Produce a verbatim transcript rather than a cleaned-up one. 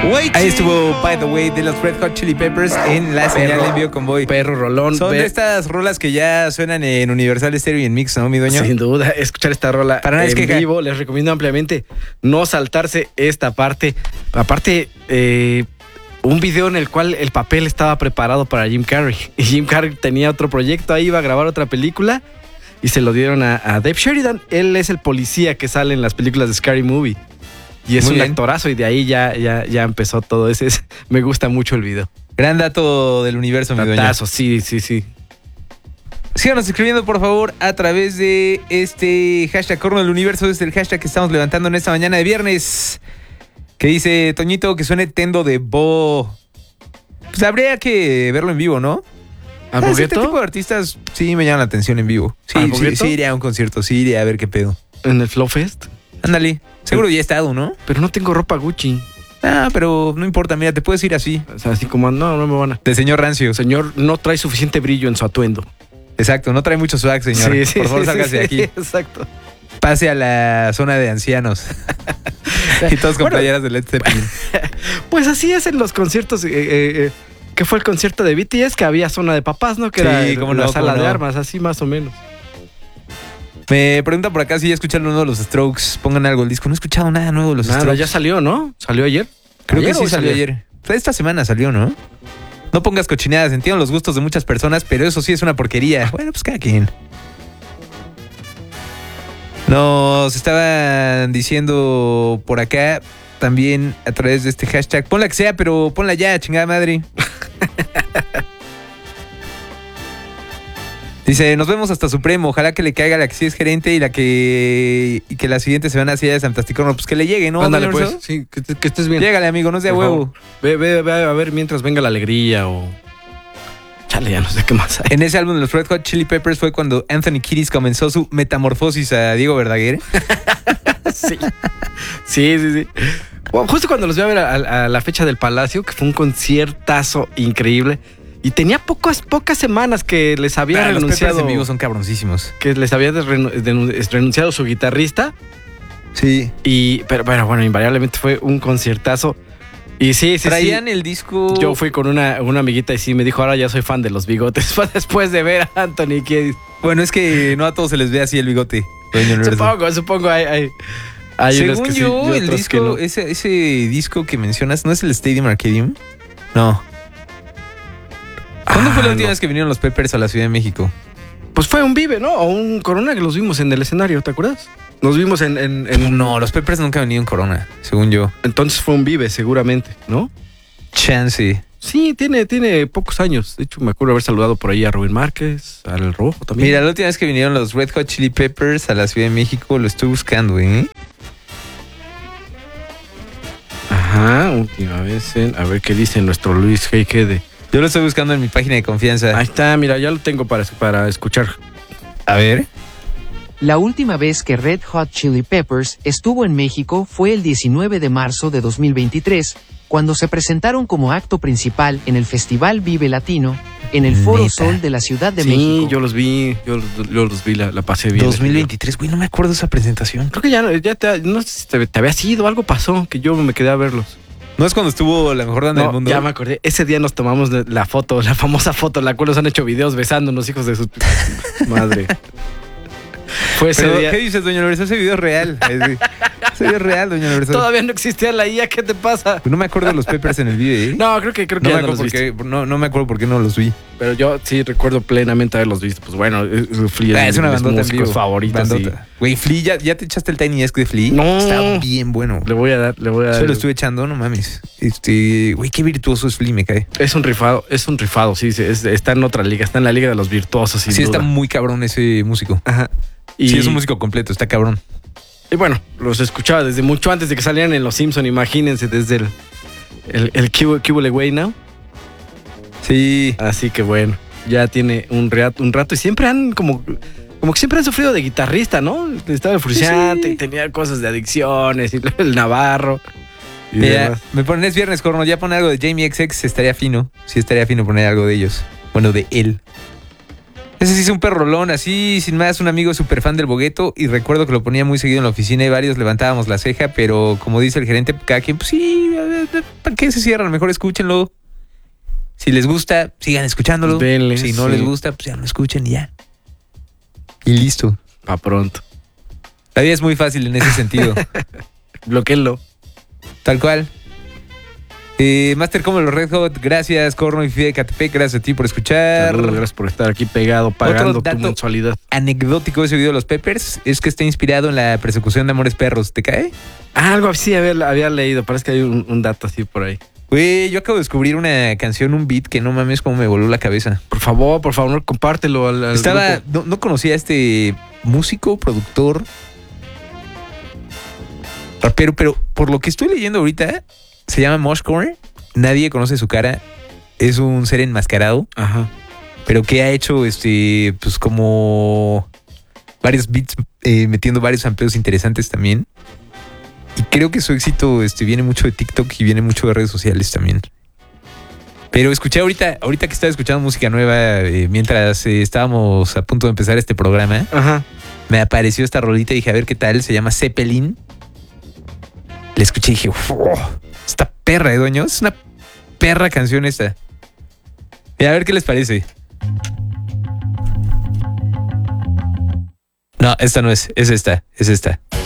Ahí estuvo By the Way de los Red Hot Chili Peppers en la señal en vivo Convoy. Perro rolón. Son Be- de estas rolas que ya suenan en Universal Stereo y en Mix, ¿no, mi dueño? Sin duda, escuchar esta rola Para nada es en queja. vivo, les recomiendo ampliamente no saltarse esta parte. Aparte, eh, un video en el cual el papel estaba preparado para Jim Carrey. Y Jim Carrey tenía otro proyecto, ahí iba a grabar otra película y se lo dieron a, a Dave Sheridan. Él es el policía que sale en las películas de Scary Movie. Y es Muy un bien. actorazo y de ahí ya, ya, ya empezó todo ese. Es- me gusta mucho el video. Gran dato del universo, mi dueño. Datazo, sí, sí, sí. Síganos escribiendo, por favor, a través de este hashtag Corno del Universo. Es el hashtag que estamos levantando en esta mañana de viernes. Que dice, Toñito, que suene Tendo de Bo. Pues habría que verlo en vivo, ¿no? ¿A Ah, Este Bogueto? tipo de artistas sí me llaman la atención en vivo. Sí, ¿A sí, Bogueto? sí iría a un concierto, sí iría a ver qué pedo. En el Flow Fest. Ándale, seguro ya he estado, ¿no? Pero no tengo ropa Gucci. Ah, pero no importa, mira, te puedes ir así. O sea, así como, no, no me van a... De señor rancio. El señor no trae suficiente brillo en su atuendo. Exacto, no trae mucho swag, señor. Por favor, sí, sálgase sí, de aquí. Exacto. Pase a la zona de ancianos. Y todos con Bueno. playeras de Led Zeppelin. Pues así es en los conciertos. Eh, eh, eh, que fue el concierto de B T S, que había zona de papás, ¿no? Que Sí, era cómo la no, sala cómo de no. armas, así más o menos. Me pregunta por acá si ya escucharon uno de los Strokes. Pongan algo el disco. No he escuchado nada nuevo de los Nada, Strokes. ya salió, ¿no? ¿Salió ayer? Creo que ¿Ayer sí o salió ayer. Fue esta semana salió, ¿no? No pongas cochinadas. Entiendo los gustos de muchas personas, pero eso sí es una porquería. Bueno, pues cada quien. Nos estaban diciendo por acá también a través de este hashtag. Ponla que sea, pero ponla ya, chingada madre. Dice, nos vemos hasta Supremo. Ojalá que le caiga la que sí es gerente y la que y que la siguiente semana sí es Fantasticorno. Pues que le llegue, ¿no? Ándale, ¿No, pues. Lorenzo? Sí, que, te- que estés bien. Llégale, amigo, no sea Por huevo. favor. Ve, ve, ve a ver mientras venga la alegría o... Chale, ya no sé qué más hay. En ese álbum de los Red Hot Chili Peppers fue cuando Anthony Kiedis comenzó su metamorfosis a Diego Verdaguer. Sí. Sí, sí, sí. Bueno, justo cuando los vi a ver a, a- a la fecha del Palacio, que fue un conciertazo increíble. Y tenía pocas, pocas semanas que les había Ah, los Peppers renunciado. en vivo son cabroncísimos. Que les había desrenu- denu- renunciado su guitarrista. Sí. Y, pero, pero bueno, invariablemente fue un conciertazo. Y sí, sí, Traían sí. el disco... Yo fui con una, una amiguita y sí me dijo, ahora ya soy fan de los bigotes. Fue después de ver a Anthony Kiedis. Bueno, es que no a todos se les ve así el bigote. Doña Lorenzo. Supongo, supongo hay, hay, hay unos Según que sí yo, y el otros disco, que no. ese, ese disco que mencionas, ¿no es el Stadium Arcadium? No. ¿Cuándo Ah, fue la última no. vez que vinieron los Peppers a la Ciudad de México? Pues fue un Vive, ¿no? O un Corona que los vimos en el escenario, ¿te acuerdas? Nos vimos en... en, en- No, los Peppers nunca han venido en Corona, según yo. Entonces fue un Vive, seguramente, ¿no? Chance. Sí, tiene, tiene pocos años. De hecho, me acuerdo haber saludado por ahí a Rubén Márquez, al Rojo también. Mira, la última vez que vinieron los Red Hot Chili Peppers a la Ciudad de México, lo estoy buscando, ¿eh? Ajá, última vez en... A ver qué dice nuestro Luis Heike de... Yo lo estoy buscando en mi página de confianza. Ahí está, mira, ya lo tengo para, para escuchar. A ver. La última vez que Red Hot Chili Peppers estuvo en México fue el diecinueve de marzo de dos mil veintitrés, cuando se presentaron como acto principal en el Festival Vive Latino, en el Foro Neta. Sol de la Ciudad de Sí, México. yo los vi, yo, los- yo los vi, la, la pasé bien. dos mil veintitrés, güey, no me acuerdo de esa presentación. Creo que ya, ya te, no sé si te, te había sido, algo pasó, que yo me quedé a verlos. ¿No es cuando estuvo la mejor banda No, del mundo? ya me acordé. Ese día nos tomamos la foto, la famosa foto, la cual nos han hecho videos besándonos, hijos de su madre. Fue ese Pero, día. ¿qué dices, doña Lorenzo? Ese video es real. Ese, ese video es real, doña Lorenzo. Todavía no existía la I A, ¿qué te pasa? No me acuerdo de los Peppers en el video, ¿eh? No, creo que creo que No me, ya no acuerdo los por viste. qué, no, no me acuerdo por qué no los vi. Pero yo sí recuerdo plenamente haberlos visto. Pues bueno, es, Flea Ah, de es una mis bandota en músicos vivo. favoritos. y Bandota. Güey, Flea, ¿ya, ¿ya te echaste el Tiny Desk de Flea? No. Está bien bueno. Le voy a dar, le voy a dar. Yo lo estuve echando, no mames. Este, güey, qué virtuoso es Flea, me cae. Es un rifado, es un rifado, sí, sí, es- está en otra liga, está en la liga de los virtuosos, sin Sí, duda. está muy cabrón ese músico. Ajá. Y, Sí, es un músico completo, está cabrón. y bueno, los escuchaba desde mucho antes de que salieran en Los Simpson, imagínense, desde el el, el Cubo- Cubole Way Now. Sí. Así que bueno, ya tiene un rato, un rato y siempre han como como que siempre han sufrido de guitarrista, ¿no? Estaba el Fruciante, Sí. y tenía cosas de adicciones y luego el Navarro. Y Mira, demás. me pones viernes, Corno, ya pon algo de Jamie X X, estaría fino. Sí, estaría fino poner algo de ellos. Bueno, de él. Ese sí es un perrolón, así sin más, un amigo súper fan del Bogueto y recuerdo que lo ponía muy seguido en la oficina y varios levantábamos la ceja, pero como dice el gerente, cada quien, pues sí, ¿para qué se cierran? Mejor escúchenlo. Si les gusta, sigan escuchándolo. Denle, si no sí. les gusta, pues ya no lo escuchen y ya. Y listo. Pa' pronto. La vida es muy fácil en ese sentido. Bloquéenlo. Tal cual. Eh, Master como los Red Hot, gracias. Corno y Fide Catepec, gracias a ti por escuchar. Saludos, gracias por estar aquí pegado, pagando tu mensualidad. Anecdótico de ese video de los Peppers es que está inspirado en la persecución de Amores Perros. ¿Te cae? Ah, algo así había, había leído. Parece que hay un, un dato así por ahí. Güey, yo acabo de descubrir una canción, un beat que no mames cómo me voló la cabeza. Por favor, por favor, compártelo al, al Estaba, grupo. no, no conocía a este músico, productor, rapero, pero por lo que estoy leyendo ahorita, se llama Moshcore. Nadie conoce su cara. Es un ser enmascarado, Ajá. pero que ha hecho este, pues como varios beats, eh, metiendo varios amplios interesantes también. Y creo que su éxito este, viene mucho de TikTok y viene mucho de redes sociales también. Pero escuché ahorita, ahorita que estaba escuchando música nueva, eh, mientras eh, estábamos a punto de empezar este programa, Ajá. me apareció esta rolita y dije, a ver qué tal, se llama Zeppelin. Le escuché y dije, "Wow, esta perra, ¿eh, dueño? Es una perra canción esta. Y a ver qué les parece. No, esta no es, es esta, es esta.